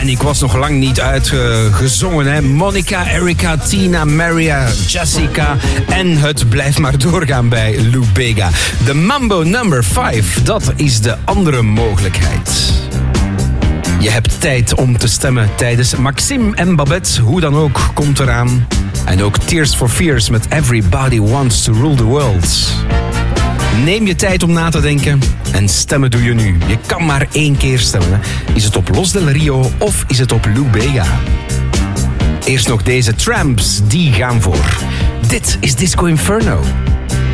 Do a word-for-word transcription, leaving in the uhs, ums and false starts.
En ik was nog lang niet uitgezongen. Hè. Monica, Erica, Tina, Maria, Jessica. En het blijft maar doorgaan bij Lou Bega. De Mambo number vijf, dat is de andere mogelijkheid. Je hebt tijd om te stemmen tijdens Maxime en Babette. Hoe dan ook, komt eraan. En ook Tears for Fears met Everybody Wants to Rule the World. Neem je tijd om na te denken en stemmen doe je nu. Je kan maar één keer stemmen. Hè. Is het op Los del Rio of is het op Lou Bega? Eerst nog deze Tramps, die gaan voor. Dit is Disco Inferno.